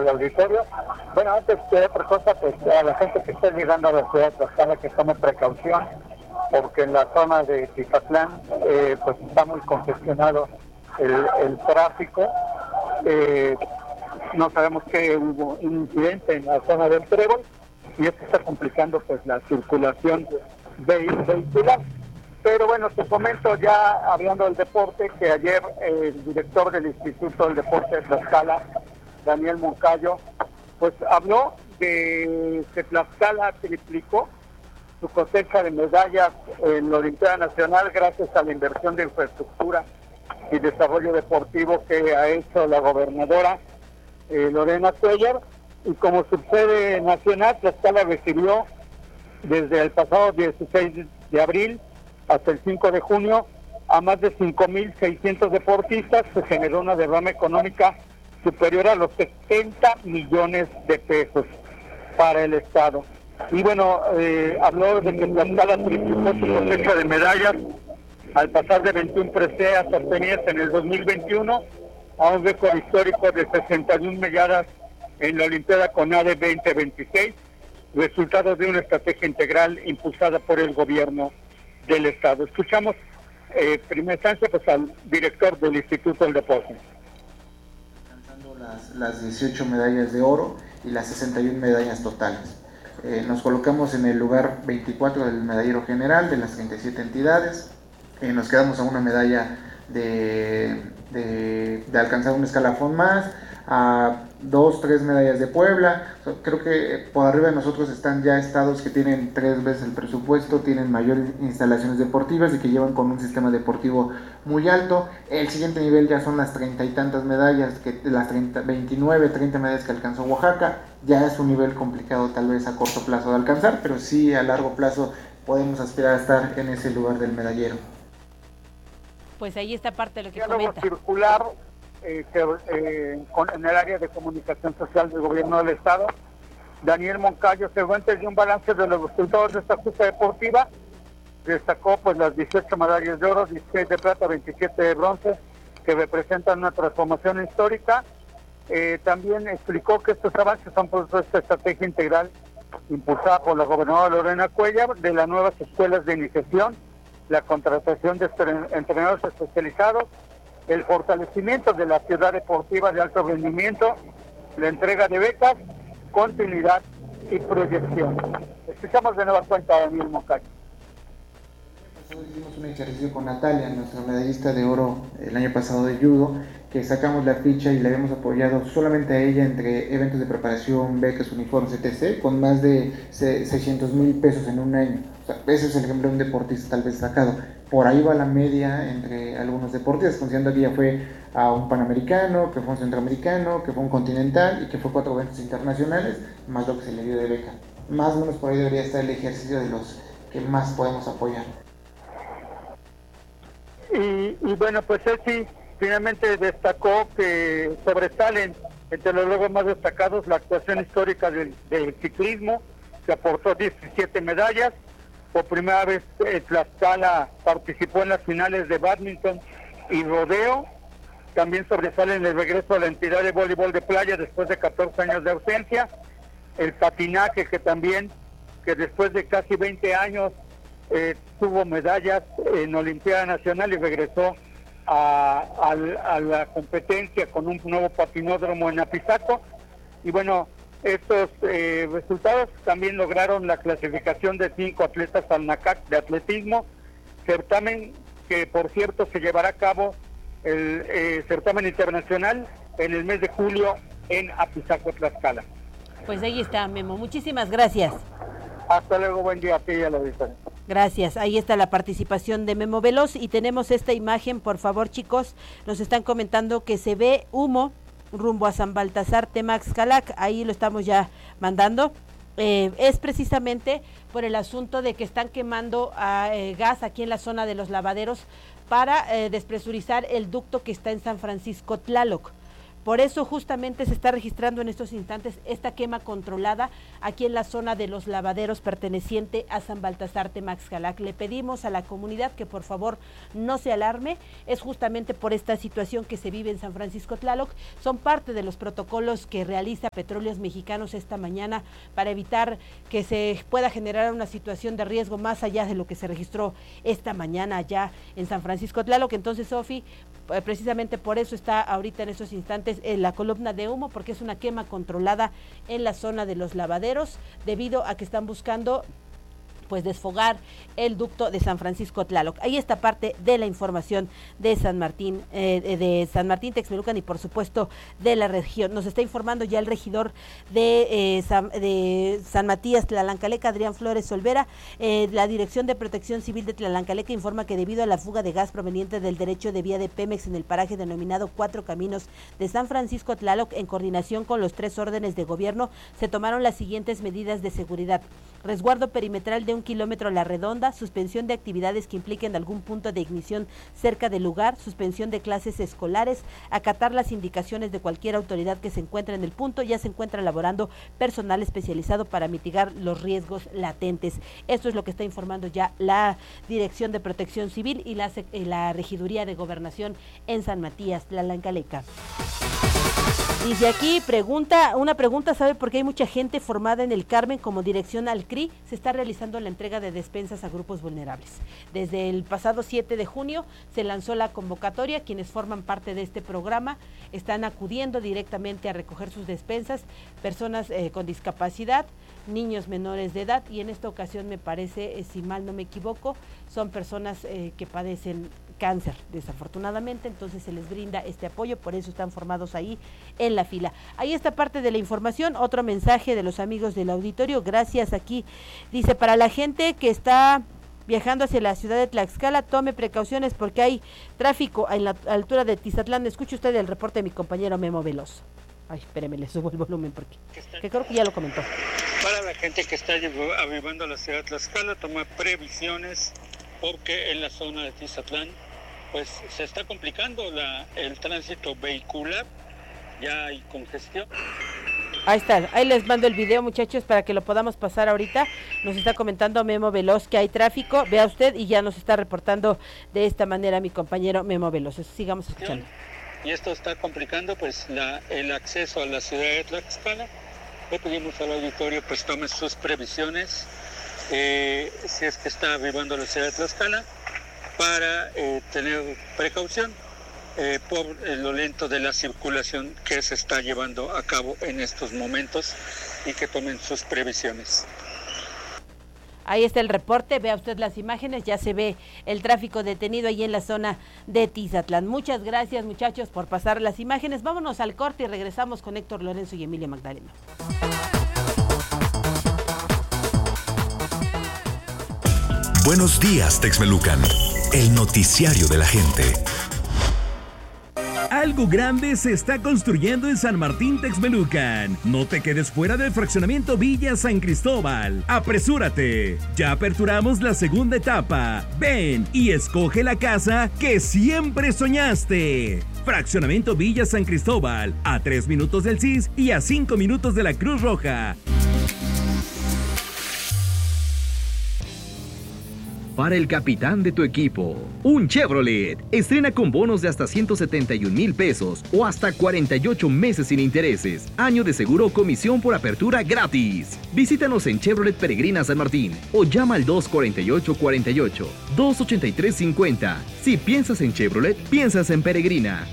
del auditorio. Bueno, antes de otra cosa, pues a la gente que esté llegando a la ciudad de Tlaxcala que tome precaución, porque en la zona de Tizatlán pues está muy congestionado el tráfico. No sabemos que hubo un incidente en la zona del Trébol y esto está complicando pues la circulación vehicular. Pero bueno, te comento ya hablando del deporte que ayer el director del Instituto del Deporte de Tlaxcala, Daniel Moncayo, pues habló de que Tlaxcala triplicó su cosecha de medallas en la Olimpiada Nacional gracias a la inversión de infraestructura y desarrollo deportivo que ha hecho la gobernadora Lorena Cuellar. Y como subsede nacional, Tlaxcala recibió desde el pasado 16 de abril hasta el 5 de junio a más de 5.600 deportistas. Se generó una derrama económica superior a los 70 millones de pesos para el Estado. Y bueno, habló de que Tlaxcala triplicó su cosecha de medallas al pasar de 21 preseas obtenidas en el 2021 a un récord histórico de 61 medallas en la Olimpiada CONADE 2026, resultado de una estrategia integral impulsada por el gobierno del Estado. Escuchamos primera instancia pues al director del Instituto del Deporte. Alcanzando las 18 medallas de oro y las 61 medallas totales. Nos colocamos en el lugar 24 del medallero general de las 37 entidades. Nos quedamos a una medalla de alcanzar un escalafón más, a 2-3 medallas de Puebla. Creo que por arriba de nosotros están ya estados que tienen 3 veces el presupuesto, tienen mayores instalaciones deportivas y que llevan con un sistema deportivo muy alto. El siguiente nivel ya son las 30 y tantas medallas, las 29, 30 medallas que alcanzó Oaxaca. Ya es un nivel complicado tal vez a corto plazo de alcanzar, pero sí a largo plazo podemos aspirar a estar en ese lugar del medallero. Pues ahí está parte de lo que diálogo comenta. Circular en el área de comunicación social del gobierno del Estado. Daniel Moncayo Cervantes dio un balance de los resultados de esta justa deportiva. Destacó pues las 18 medallas de oro, 16 de plata, 27 de bronce, que representan una transformación histórica. También explicó que estos avances son por esta estrategia integral impulsada por la gobernadora Lorena Cuellar de las nuevas escuelas de iniciación, la contratación de entrenadores especializados, el fortalecimiento de la ciudad deportiva de alto rendimiento, la entrega de becas, continuidad y proyección. Escuchamos de nueva cuenta a Daniel Moncayo. Hicimos un ejercicio con Natalia, nuestra medallista de oro el año pasado de judo, que sacamos la ficha y le habíamos apoyado solamente a ella entre eventos de preparación, becas, uniformes, etc., con más de 600,000 pesos en un año. O sea, ese es el ejemplo de un deportista tal vez destacado. Por ahí va la media entre algunos deportistas, considerando que ella fue a un panamericano, que fue un centroamericano, que fue un continental y que fue 4 eventos internacionales, más lo que se le dio de beca. Más o menos por ahí debería estar el ejercicio de los que más podemos apoyar. Y bueno, pues él sí, finalmente destacó que sobresalen entre los logros más destacados la actuación histórica del ciclismo, que aportó 17 medallas. Por primera vez Tlaxcala participó en las finales de bádminton y rodeo. También sobresalen el regreso a la entidad de voleibol de playa después de 14 años de ausencia. El patinaje que después de casi 20 años tuvo medallas en Olimpiada Nacional y regresó a la competencia con un nuevo patinódromo en Apizaco. Y bueno, estos resultados también lograron la clasificación de 5 atletas al NACAC de atletismo, certamen que por cierto se llevará a cabo el certamen internacional en el mes de julio en Apizaco, Tlaxcala. Pues ahí está, Memo, muchísimas gracias. Hasta luego, buen día a ti y a la audiencia. Gracias, ahí está la participación de Memo Veloz y tenemos esta imagen, por favor chicos, nos están comentando que se ve humo rumbo a San Baltasar Temaxcalac, ahí lo estamos ya mandando, es precisamente por el asunto de que están quemando gas aquí en la zona de los lavaderos para despresurizar el ducto que está en San Francisco Tlaloc. Por eso justamente se está registrando en estos instantes esta quema controlada aquí en la zona de los lavaderos perteneciente a San Baltasar Temaxcalac. Le pedimos a la comunidad que por favor no se alarme, es justamente por esta situación que se vive en San Francisco Tlaloc. Son parte de los protocolos que realiza Petróleos Mexicanos esta mañana para evitar que se pueda generar una situación de riesgo más allá de lo que se registró esta mañana allá en San Francisco Tlaloc. Entonces, Sofi, precisamente por eso está ahorita en estos instantes la columna de humo, porque es una quema controlada en la zona de los lavaderos, debido a que están buscando pues desfogar el ducto de San Francisco Tlaloc. Ahí está parte de la información de San Martín Texmelucan y por supuesto de la región. Nos está informando ya el regidor de San Matías Tlalancaleca, Adrián Flores Olvera. La Dirección de Protección Civil de Tlalancaleca informa que debido a la fuga de gas proveniente del derecho de vía de Pemex en el paraje denominado Cuatro Caminos de San Francisco Tlaloc, en coordinación con los 3 órdenes de gobierno, se tomaron las siguientes medidas de seguridad: resguardo perimetral de 1 kilómetro a la redonda, suspensión de actividades que impliquen algún punto de ignición cerca del lugar, suspensión de clases escolares, acatar las indicaciones de cualquier autoridad que se encuentre en el punto. Ya se encuentra laborando personal especializado para mitigar los riesgos latentes. Esto es lo que está informando ya la Dirección de Protección Civil y la Regiduría de Gobernación en San Matías Tlalancaleca. Dice aquí, una pregunta, ¿sabe por qué hay mucha gente formada en el Carmen como dirección al CRI? Se está realizando la entrega de despensas a grupos vulnerables. Desde el pasado 7 de junio se lanzó la convocatoria. Quienes forman parte de este programa están acudiendo directamente a recoger sus despensas, personas con discapacidad, niños menores de edad, y en esta ocasión me parece, si mal no me equivoco, son personas que padecen cáncer, desafortunadamente. Entonces se les brinda este apoyo, por eso están formados ahí en la fila. Ahí está parte de la información. Otro mensaje de los amigos del auditorio, gracias. Aquí dice: para la gente que está viajando hacia la ciudad de Tlaxcala, tome precauciones porque hay tráfico en la altura de Tizatlán. Escuche usted el reporte de mi compañero Memo Veloz. Ay, espéreme, le subo el volumen porque creo que ya lo comentó. Para la gente que está arribando a la ciudad de Tlaxcala, toma previsiones porque en la zona de Tizatlán pues se está complicando el tránsito vehicular, ya hay congestión. Ahí está, ahí les mando el video, muchachos, para que lo podamos pasar ahorita. Nos está comentando Memo Veloz que hay tráfico, vea usted, y ya nos está reportando de esta manera mi compañero Memo Veloz. Sigamos escuchando. Y esto está complicando pues el acceso a la ciudad de Tlaxcala. Le pedimos al auditorio pues tome sus previsiones, si es que está arribando a la ciudad de Tlaxcala, para tener precaución por lo lento de la circulación que se está llevando a cabo en estos momentos, y que tomen sus previsiones. Ahí está el reporte, vea usted las imágenes, ya se ve el tráfico detenido ahí en la zona de Tizatlán. Muchas gracias, muchachos, por pasar las imágenes. Vámonos al corte y regresamos con Héctor Lorenzo y Emilia Magdalena. Buenos días, Texmelucan, el noticiario de la gente. Algo grande se está construyendo en San Martín Texmelucan. No te quedes fuera del fraccionamiento Villa San Cristóbal. ¡Apresúrate! Ya aperturamos la segunda etapa. Ven y escoge la casa que siempre soñaste. Fraccionamiento Villa San Cristóbal, a 3 minutos del CIS y a 5 minutos de la Cruz Roja. Para el capitán de tu equipo, un Chevrolet. Estrena con bonos de hasta 171,000 pesos o hasta 48 meses sin intereses. Año de seguro o comisión por apertura gratis. Visítanos en Chevrolet Peregrina San Martín o llama al 248-48, 283-50. Si piensas en Chevrolet, piensas en Peregrina.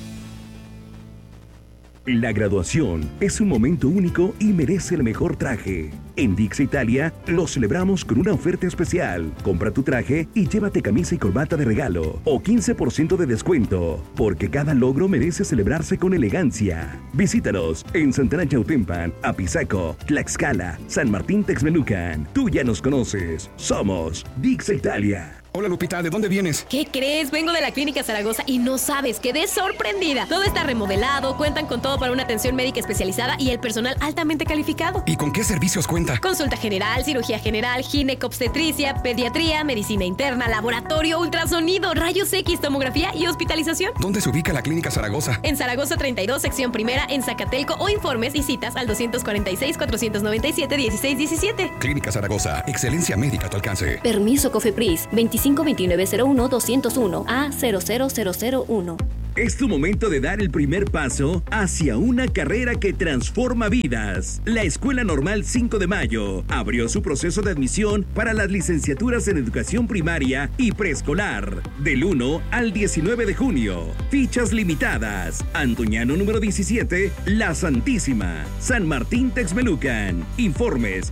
La graduación es un momento único y merece el mejor traje. En Dix Italia lo celebramos con una oferta especial. Compra tu traje y llévate camisa y corbata de regalo o 15% de descuento, porque cada logro merece celebrarse con elegancia. Visítanos en Santana Chautempan, Apizaco, Tlaxcala, San Martín Texmelucan. Tú ya nos conoces. Somos Dix Italia. Hola, Lupita, ¿de dónde vienes? ¿Qué crees? Vengo de la Clínica Zaragoza y no sabes, quedé sorprendida. Todo está remodelado, cuentan con todo para una atención médica especializada y el personal altamente calificado. ¿Y con qué servicios cuenta? Consulta general, cirugía general, ginecobstetricia, pediatría, medicina interna, laboratorio, ultrasonido, rayos X, tomografía y hospitalización. ¿Dónde se ubica la Clínica Zaragoza? En Zaragoza 32, sección primera, en Zacatelco, o informes y citas al 246-497-1617. Clínica Zaragoza, excelencia médica a tu alcance. Permiso COFEPRIS 252901-201 A00001. Es tu momento de dar el primer paso hacia una carrera que transforma vidas. La Escuela Normal 5 de Mayo abrió su proceso de admisión para las licenciaturas en educación primaria y preescolar del 1 al 19 de junio. Fichas limitadas. Antoñano número 17, La Santísima, San Martín Texmelucan. Informes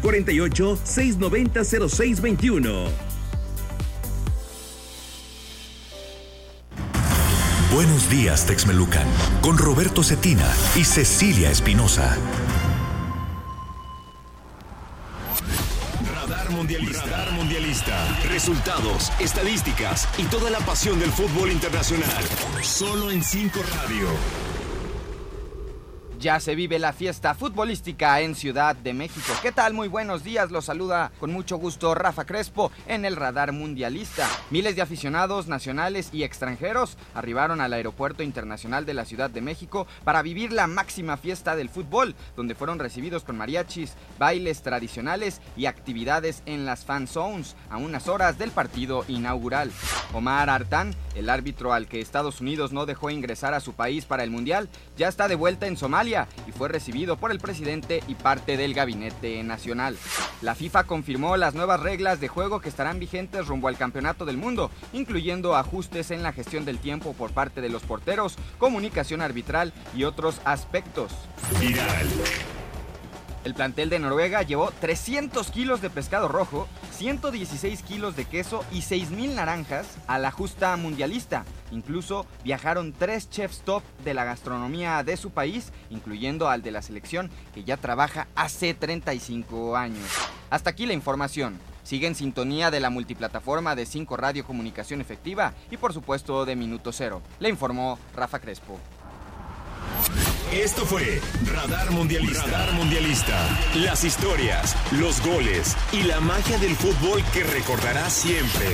248-690-0621. Buenos días, Texmelucan, con Roberto Cetina y Cecilia Espinosa. Radar Mundialista. Resultados, estadísticas y toda la pasión del fútbol internacional. Solo en 5 Radio. Ya se vive la fiesta futbolística en Ciudad de México. ¿Qué tal? Muy buenos días. Los saluda con mucho gusto Rafa Crespo en el Radar Mundialista. Miles de aficionados nacionales y extranjeros arribaron al Aeropuerto Internacional de la Ciudad de México para vivir la máxima fiesta del fútbol, donde fueron recibidos con mariachis, bailes tradicionales y actividades en las fan zones a unas horas del partido inaugural. Omar Artán, el árbitro al que Estados Unidos no dejó ingresar a su país para el Mundial, ya está de vuelta en Somalia y fue recibido por el presidente y parte del gabinete nacional. La FIFA confirmó las nuevas reglas de juego que estarán vigentes rumbo al Campeonato del Mundo, incluyendo ajustes en la gestión del tiempo por parte de los porteros, comunicación arbitral y otros aspectos. Viral. El plantel de Noruega llevó 300 kilos de pescado rojo, 116 kilos de queso y 6,000 naranjas a la justa mundialista. Incluso viajaron 3 chefs top de la gastronomía de su país, incluyendo al de la selección, que ya trabaja hace 35 años. Hasta aquí la información. Sigue en sintonía de la multiplataforma de 5 Radio Comunicación Efectiva y por supuesto de Minuto Cero. Le informó Rafa Crespo. Esto fue Radar Mundialista. Las historias, los goles y la magia del fútbol que recordarás siempre.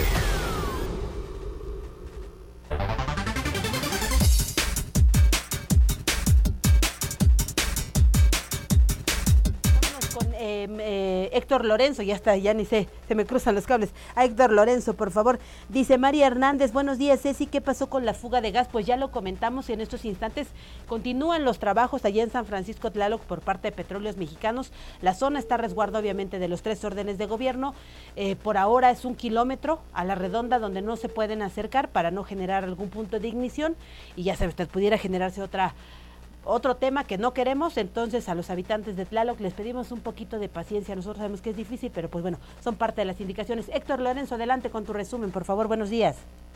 Héctor Lorenzo, ya está, ya ni sé, se me cruzan los cables. A Héctor Lorenzo, por favor. Dice María Hernández, buenos días, Ceci, ¿qué pasó con la fuga de gas? Pues ya lo comentamos y en estos instantes continúan los trabajos allá en San Francisco Tlaloc por parte de Petróleos Mexicanos. La zona está a resguardo, obviamente, de los 3 órdenes de gobierno. Por ahora es 1 kilómetro a la redonda donde no se pueden acercar para no generar algún punto de ignición y ya se pudiera generarse otro tema que no queremos. Entonces a los habitantes de Tlaloc les pedimos un poquito de paciencia. Nosotros sabemos que es difícil, pero pues bueno, son parte de las indicaciones. Héctor Lorenzo, adelante con tu resumen, por favor, buenos días.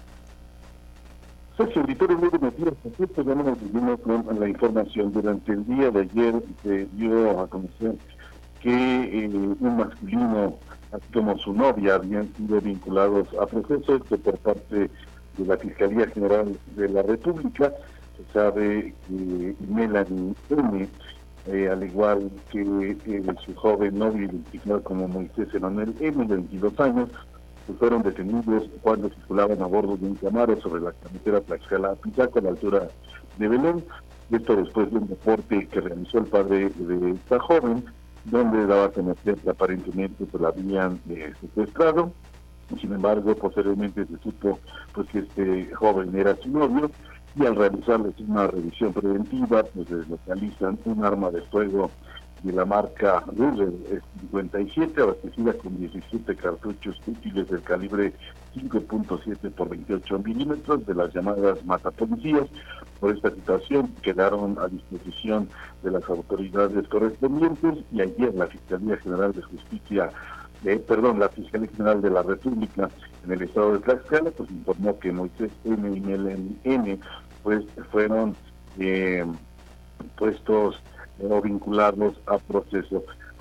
Soy auditorio, muy buenos días. Ya nos vivimos con la información. Durante el día de ayer se dio a conocer que un masculino, así como su novia, habían sido vinculados a procesos que por parte de la Fiscalía General de la República. Se sabe que Melanie M., al igual que su joven novio, identificado como Moisés Emanuel M., de 22 años, fueron detenidos cuando circulaban a bordo de un Camaro sobre la carretera Tlaxcala-Pizaco, a la altura de Belén. Esto después de un reporte que realizó el padre de esta joven, donde daba a conocer que aparentemente se la habían secuestrado. Sin embargo, posteriormente se supo pues que este joven era su novio, y al realizarles una revisión preventiva, pues localizan un arma de fuego de la marca Ruger 57, abastecida con 17 cartuchos útiles del calibre 5.7 por 28 milímetros de las llamadas matapolicías. Por esta situación quedaron a disposición de las autoridades correspondientes y ayer la Fiscalía General de Justicia la Fiscalía General de la República en el estado de Tlaxcala pues informó que Moisés M. y Melanie N. pues fueron puestos o vinculados a proceso.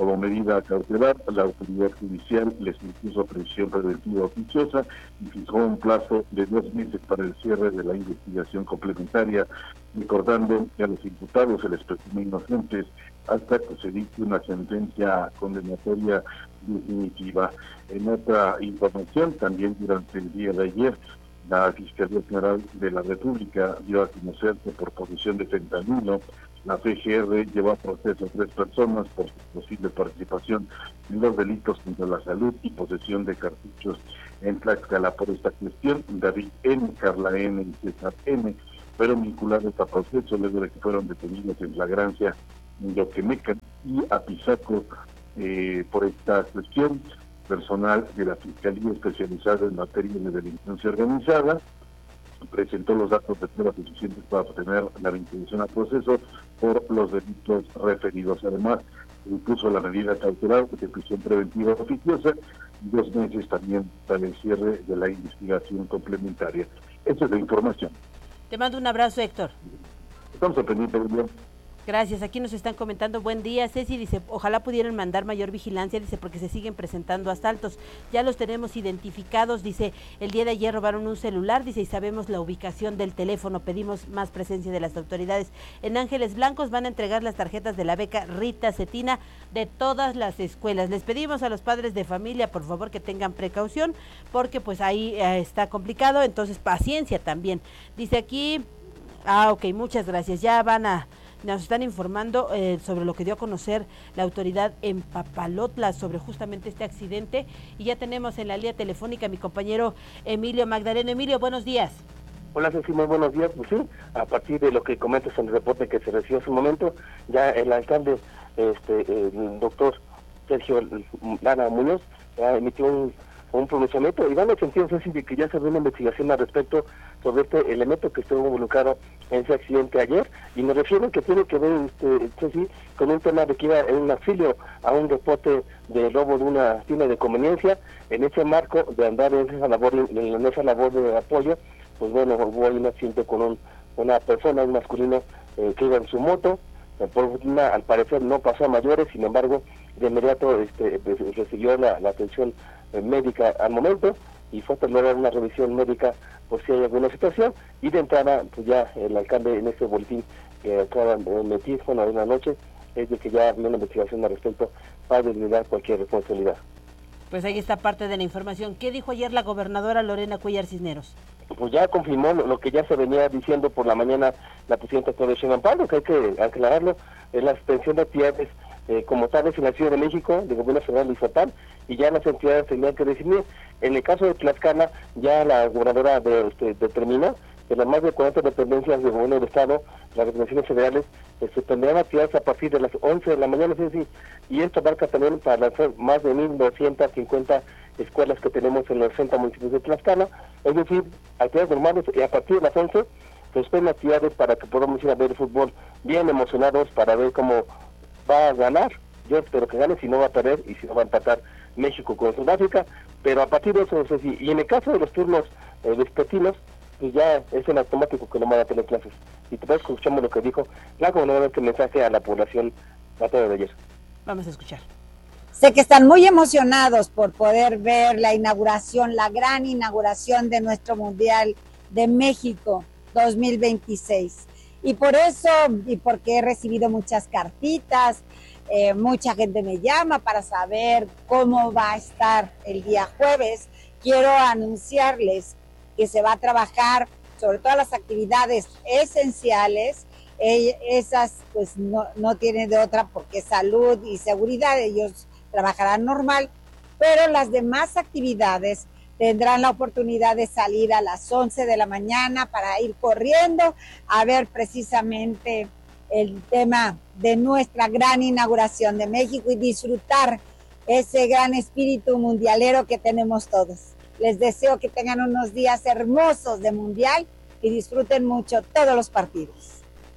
Como medida cautelar, la autoridad judicial les impuso prisión preventiva oficiosa y fijó un plazo de 2 meses para el cierre de la investigación complementaria, recordando que a los imputados se les presume inocentes hasta que se dicte una sentencia condenatoria definitiva. En otra información, también durante el día de ayer, la Fiscalía General de la República dio a conocer que por posesión de fentanilo, la PGR llevó a proceso a 3 personas por su posible participación en los delitos contra la salud y posesión de cartuchos en Tlaxcala. Por esta cuestión, David N., Carla N. y César N. fueron vinculados a proceso luego de que fueron detenidos en flagrancia en Yoquemecan y Apizaco. Por esta cuestión, personal de la Fiscalía Especializada en Materia de Delincuencia Organizada presentó los datos de prueba suficientes para obtener la vinculación a proceso por los delitos referidos. Además, impuso la medida cautelar de prisión preventiva oficiosa y 2 meses también para el cierre de la investigación complementaria. Esa es la información. Te mando un abrazo, Héctor. Estamos pendientes, William. Gracias, aquí nos están comentando, buen día, Ceci dice, ojalá pudieran mandar mayor vigilancia, dice, porque se siguen presentando asaltos, ya los tenemos identificados, dice, el día de ayer robaron un celular, dice, y sabemos la ubicación del teléfono, pedimos más presencia de las autoridades. En Ángeles Blancos van a entregar las tarjetas de la beca Rita Cetina de todas las escuelas, les pedimos a los padres de familia, por favor, que tengan precaución, porque pues ahí está complicado, entonces paciencia también. Dice aquí, ok, muchas gracias, ya nos están informando sobre lo que dio a conocer la autoridad en Papalotla sobre justamente este accidente y ya tenemos en la línea telefónica a mi compañero Emilio Magdaleno. Emilio, buenos días. Hola Ceci, muy buenos días. Pues sí, a partir de lo que comentas en el reporte que se recibió hace un momento, ya el alcalde, el doctor Sergio Lara Muñoz, emitió un pronunciamiento y va en el sentido, Ceci, de que ya se ve una investigación al respecto sobre este elemento que estuvo involucrado en ese accidente ayer, y me refiero que tiene que ver, Ceci, con un tema de que iba en un auxilio a un reporte de robo de una tienda de conveniencia. En ese marco de andar en esa labor de apoyo, pues bueno, hubo un accidente con una persona, un masculino que iba en su moto. Por fortuna, al parecer no pasó a mayores, sin embargo, de inmediato recibió la atención médica al momento y fue a trasladar una revisión médica por si hay alguna situación, y de entrada pues ya el alcalde en este boletín que acaban de emitir, bueno, en la noche, es de que ya había una investigación al respecto para deslindar cualquier responsabilidad. Pues ahí está parte de la información. ¿Qué dijo ayer la gobernadora Lorena Cuellar Cisneros? Pues ya confirmó lo que ya se venía diciendo por la mañana la presidenta Claudia Sheinbaum Pardo, que hay que aclararlo, es la suspensión de actividades como tales en la Ciudad de México, de gobierno federal y estatal, y ya las entidades tenían que decidir. En el caso de Tlaxcala, ya la gobernadora determinó que las más de 40 dependencias del gobierno del estado, las dependencias federales, suspenderán actividades a partir de las 11 de la mañana, y esto abarca también para las más de 1.250 escuelas que tenemos en los 60 municipios de Tlaxcala, es decir, actividades normales, y a partir de las 11 se suspenden actividades para que podamos ir a ver el fútbol bien emocionados para ver cómo va a ganar. Yo espero que gane, si no va a perder y si no va a empatar México con Sudáfrica, pero a partir de eso, y en el caso de los turnos vespertinos, pues ya es en automático que no van a tener clases. Y te parece que escuchamos lo que dijo la gobernadora, este mensaje a la población la tarde de ayer. Vamos a escuchar. Sé que están muy emocionados por poder ver la inauguración, la gran inauguración de nuestro Mundial de México 2026. Y por eso, y porque he recibido muchas cartitas, mucha gente me llama para saber cómo va a estar el día jueves, quiero anunciarles que se va a trabajar sobre todas las actividades esenciales. Esas pues no tienen de otra porque salud y seguridad, ellos trabajarán normal, pero las demás actividades tendrán la oportunidad de salir a las 11 de la mañana para ir corriendo a ver precisamente el tema de nuestra gran inauguración de México y disfrutar ese gran espíritu mundialero que tenemos todos. Les deseo que tengan unos días hermosos de mundial y disfruten mucho todos los partidos.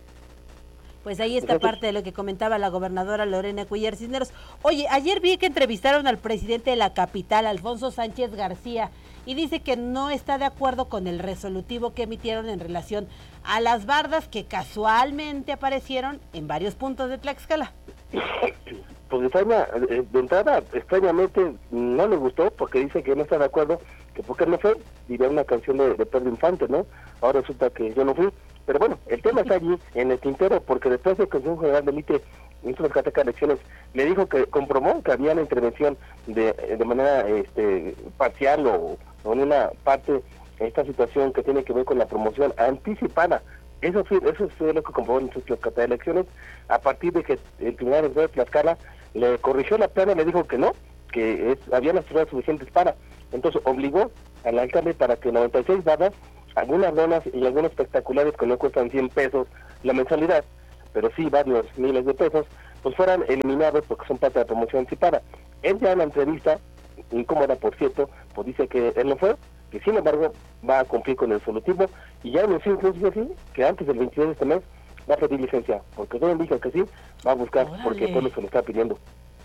Pues ahí está parte de lo que comentaba la gobernadora Lorena Cuellar Cisneros. Oye, ayer vi que entrevistaron al presidente de la capital, Alfonso Sánchez García, y dice que no está de acuerdo con el resolutivo que emitieron en relación a las bardas que casualmente aparecieron en varios puntos de Tlaxcala. pues de entrada, extrañamente no le gustó, porque dice que no está de acuerdo, que porque no fue, diría una canción de Pedro Infante, ¿no? Ahora resulta que yo no fui, pero bueno, el tema está allí en el tintero, porque después del Consejo General de Elite, ministro de las elecciones, le dijo que comprobó que había una intervención de manera parcial o en una parte, esta situación que tiene que ver con la promoción anticipada. Eso fue lo que comprobó en sus elecciones, a partir de que el Tribunal de Tlaxcala le corrigió la plana y le dijo que no, que había las pruebas suficientes para. Entonces obligó al alcalde para que 96 barras, algunas donas y algunos espectaculares que no cuestan 100 pesos la mensualidad, pero sí varios miles de pesos, pues fueran eliminados porque son parte de la promoción anticipada. Él ya en la entrevista, incómoda por cierto, pues dice que él no fue, que sin embargo va a cumplir con el resolutivo y ya anunció incluso así que antes del 22 de este mes va a pedir licencia, porque todo indica que sí, va a buscar. ¡Órale! Porque el pueblo se lo está pidiendo.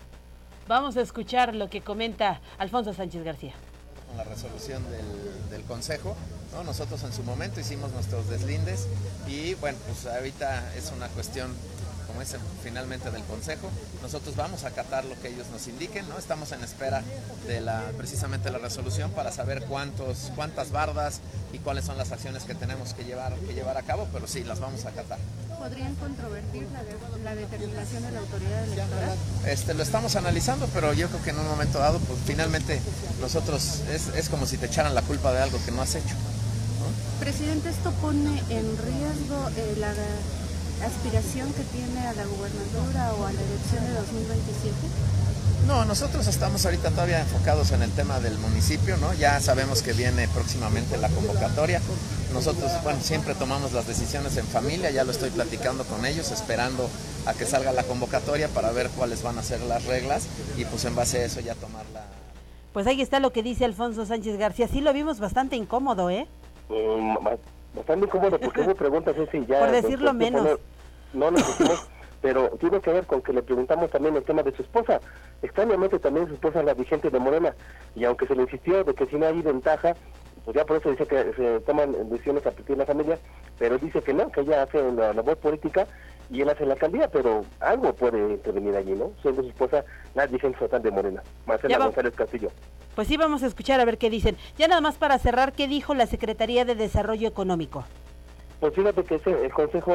Vamos a escuchar lo que comenta Alfonso Sánchez García. Con la resolución del Consejo, ¿no? Nosotros en su momento hicimos nuestros deslindes y bueno, pues ahorita es una cuestión, como es finalmente del Consejo. Nosotros vamos a acatar lo que ellos nos indiquen, ¿no? Estamos en espera de precisamente la resolución para saber cuántas bardas y cuáles son las acciones que tenemos que llevar a cabo, pero sí, las vamos a acatar. ¿Podrían controvertir la determinación de la autoridad electoral? Lo estamos analizando, pero yo creo que en un momento dado, pues finalmente nosotros es como si te echaran la culpa de algo que no has hecho, ¿no? Presidente, ¿esto pone en riesgo la aspiración que tiene a la gubernatura o a la elección de 2027? No, nosotros estamos ahorita todavía enfocados en el tema del municipio, ¿no? Ya sabemos que viene próximamente la convocatoria. Nosotros, bueno, siempre tomamos las decisiones en familia, ya lo estoy platicando con ellos, esperando a que salga la convocatoria para ver cuáles van a ser las reglas y pues en base a eso ya tomarla. Pues ahí está lo que dice Alfonso Sánchez García. Sí lo vimos bastante incómodo, ¿eh? Bastante incómodo porque hubo preguntas así ya. Por decirlo menos. No nos pusimos, pero tiene que ver con que le preguntamos también el tema de su esposa. Extrañamente también su esposa es la vigente de Morena, y aunque se le insistió de que si no hay ventaja, pues ya por eso dice que se toman decisiones a partir de la familia, pero dice que no, que ella hace la labor política y él hace la alcaldía, pero algo puede intervenir allí, ¿no? Siendo su esposa la vigente total de Morena, Marcela González Castillo. Pues sí, vamos a escuchar a ver qué dicen. Ya nada más para cerrar, ¿qué dijo la Secretaría de Desarrollo Económico? Pues fíjate que el Consejo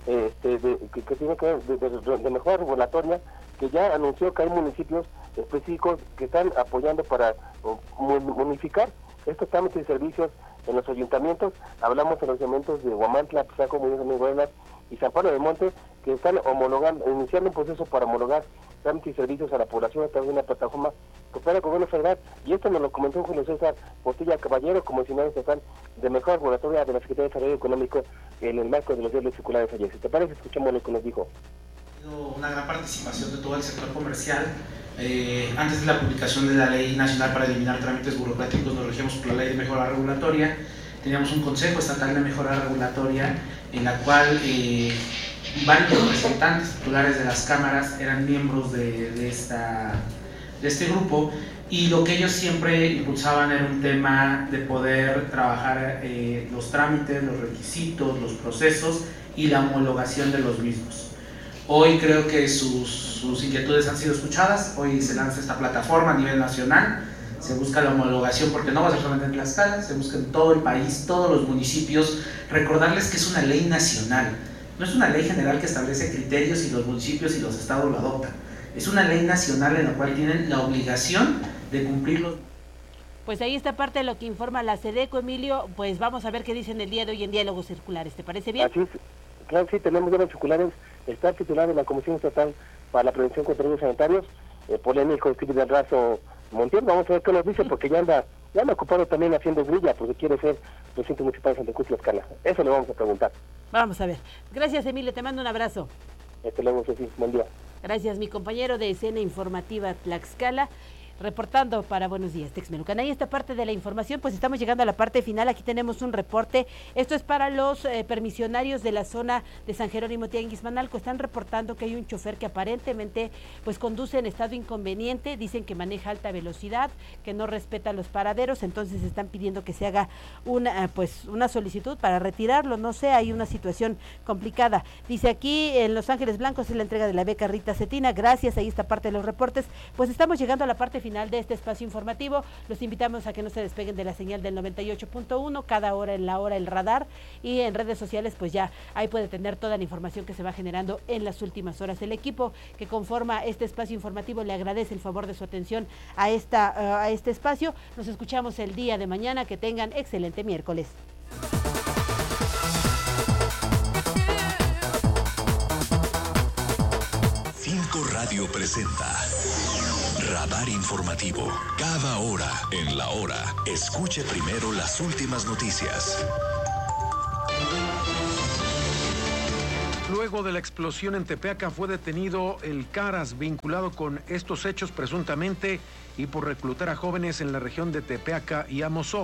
que tiene que ver de mejora regulatoria, que ya anunció que hay municipios específicos que están apoyando para unificar estos trámites y servicios en los ayuntamientos. Hablamos de los ayuntamientos de Huamantla, Pisaco, Muñoz de Buenas y San Pablo del Monte, que están iniciando un proceso para homologar trámites y servicios a la población a través de una plataforma que opera el gobierno federal. Y esto nos lo comentó Julio César Portilla Caballero, comisionado estatal de mejora regulatoria de la Secretaría de Desarrollo Económico en el marco de los días circulares ayer. Si te parece, escuchamos lo que nos dijo. Una gran participación de todo el sector comercial. Antes de la publicación de la Ley Nacional para eliminar trámites burocráticos, nos regimos por la Ley de Mejora Regulatoria. Teníamos un Consejo Estatal de Mejora Regulatoria en la cual varios representantes titulares de las cámaras eran miembros de este grupo, y lo que ellos siempre impulsaban era un tema de poder trabajar los trámites, los requisitos, los procesos y la homologación de los mismos. Hoy creo que sus inquietudes han sido escuchadas. Hoy se lanza esta plataforma a nivel nacional, se busca la homologación, porque no va a ser solamente en Tlaxcala, se busca en todo el país, todos los municipios. Recordarles que es una ley nacional, no es una ley general que establece criterios y los municipios y los estados lo adoptan. Es una ley nacional en la cual tienen la obligación de cumplirlos. Pues ahí está parte de lo que informa la SEDECO, Emilio. Pues vamos a ver qué dicen el día de hoy en Diálogos Circulares. ¿Te parece bien? Así es. Claro, sí, tenemos diálogos circulares. Está el titular de la Comisión Estatal para la Prevención contra Riesgos Sanitarios, polémico, escribe del Razo Montiel. Vamos a ver qué nos dice, porque ya anda ocupado también haciendo grilla, porque quiere ser presidente municipal de Santa Cruz Tlaxcala. Eso le vamos a preguntar. Vamos a ver. Gracias, Emilio, te mando un abrazo. Luego, Ceci, buen día. Gracias, mi compañero de Escena Informativa Tlaxcala. reportando para Buenos Días, Texmelucan. Ahí esta parte de la información, pues estamos llegando a la parte final. Aquí tenemos un reporte. Esto es para los permisionarios de la zona de San Jerónimo Tianguismanalco. Están reportando que hay un chofer que aparentemente pues conduce en estado inconveniente. Dicen que maneja alta velocidad, que no respeta los paraderos. Entonces están pidiendo que se haga una solicitud para retirarlo. No sé, hay una situación complicada. Dice aquí en Los Ángeles Blancos es la entrega de la beca Rita Cetina. Gracias, ahí está parte de los reportes. Pues estamos llegando a la parte final de este espacio informativo. Los invitamos a que no se despeguen de la señal del 98.1, cada hora en la hora el radar, y en redes sociales pues ya ahí puede tener toda la información que se va generando en las últimas horas. El equipo que conforma este espacio informativo le agradece el favor de su atención a este espacio. Nos escuchamos el día de mañana. Que tengan excelente miércoles. Cinco Radio presenta Radar Informativo. Cada hora en la hora. Escuche primero las últimas noticias. Luego de la explosión en Tepeaca fue detenido el Caras, vinculado con estos hechos presuntamente y por reclutar a jóvenes en la región de Tepeaca y Amozoc.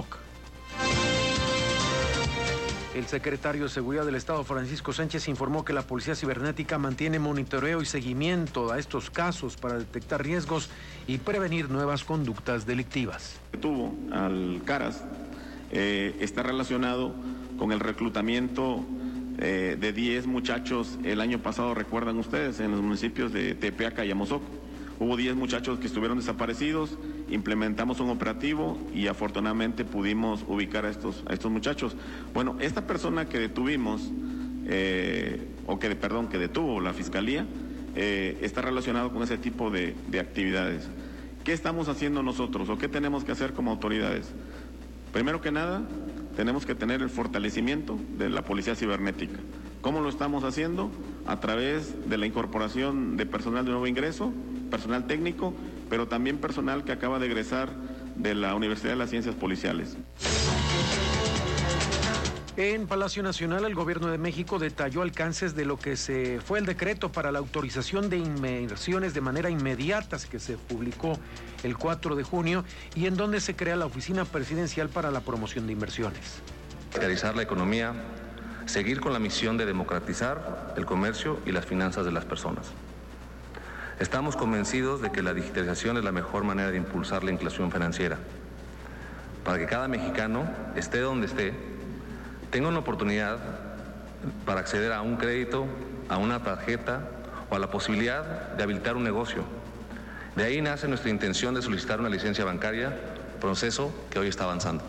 El secretario de Seguridad del Estado, Francisco Sánchez, informó que la Policía Cibernética mantiene monitoreo y seguimiento a estos casos para detectar riesgos y prevenir nuevas conductas delictivas. Tuvo al Caras está relacionado con el reclutamiento de 10 muchachos el año pasado, recuerdan ustedes, en los municipios de Tepeaca y Amozoc. Hubo 10 muchachos que estuvieron desaparecidos, implementamos un operativo y afortunadamente pudimos ubicar a estos muchachos. Bueno, esta persona que detuvimos, que detuvo la Fiscalía, está relacionado con ese tipo de actividades. ¿Qué estamos haciendo nosotros o qué tenemos que hacer como autoridades? Primero que nada, tenemos que tener el fortalecimiento de la Policía Cibernética. ¿Cómo lo estamos haciendo? A través de la incorporación de personal de nuevo ingreso, personal técnico, pero también personal que acaba de egresar de la Universidad de las Ciencias Policiales. En Palacio Nacional, el Gobierno de México detalló alcances de lo que fue el decreto para la autorización de inversiones de manera inmediata, que se publicó el 4 de junio, y en donde se crea la Oficina Presidencial para la Promoción de Inversiones. Realizar la economía, seguir con la misión de democratizar el comercio y las finanzas de las personas. Estamos convencidos de que la digitalización es la mejor manera de impulsar la inclusión financiera, para que cada mexicano, esté donde esté, tenga una oportunidad para acceder a un crédito, a una tarjeta o a la posibilidad de habilitar un negocio. De ahí nace nuestra intención de solicitar una licencia bancaria, proceso que hoy está avanzando.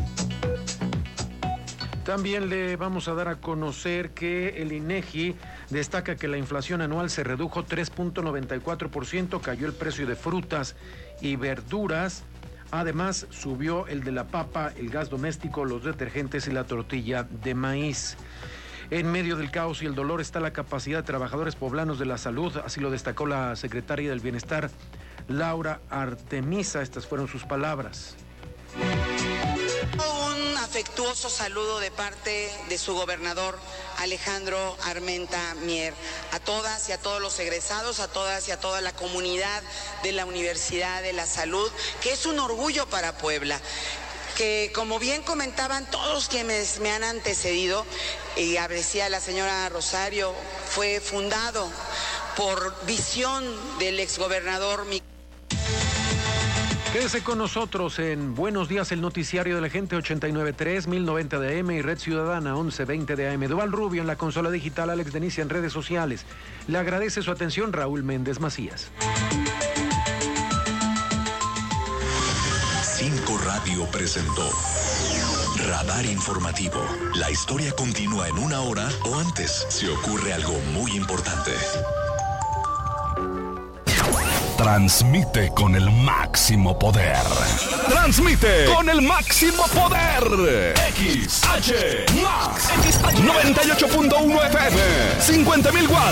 También le vamos a dar a conocer que el INEGI destaca que la inflación anual se redujo 3.94%, cayó el precio de frutas y verduras. Además, subió el de la papa, el gas doméstico, los detergentes y la tortilla de maíz. En medio del caos y el dolor está la capacidad de trabajadores poblanos de la salud, así lo destacó la secretaria del Bienestar, Laura Artemisa. Estas fueron sus palabras. Un afectuoso saludo de parte de su gobernador Alejandro Armenta Mier, a todas y a todos los egresados, a todas y a toda la comunidad de la Universidad de la Salud, que es un orgullo para Puebla, que como bien comentaban todos quienes me han antecedido, y decía la señora Rosario, fue fundado por visión del exgobernador Miguel. Quédese con nosotros en Buenos Días, el noticiario de la gente, 89.3, 1090 de AM y Red Ciudadana, 1120 de AM. Duval Rubio en la consola digital, Alex Denicia en redes sociales. Le agradece su atención Raúl Méndez Macías. 5 Radio presentó Radar Informativo. La historia continúa en una hora o antes si ocurre algo muy importante. Transmite con el máximo poder. Transmite con el máximo poder. XH Max 98.1 FM, 50.000 watts.